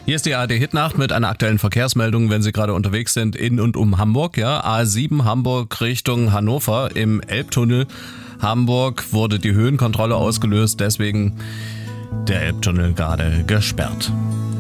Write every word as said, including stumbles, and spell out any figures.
Hier ist die A R D-Hitnacht mit einer aktuellen Verkehrsmeldung, wenn Sie gerade unterwegs sind in und um Hamburg. Ja, A sieben Hamburg Richtung Hannover im Elbtunnel. Hamburg wurde die Höhenkontrolle ausgelöst, deswegen der Elbtunnel gerade gesperrt.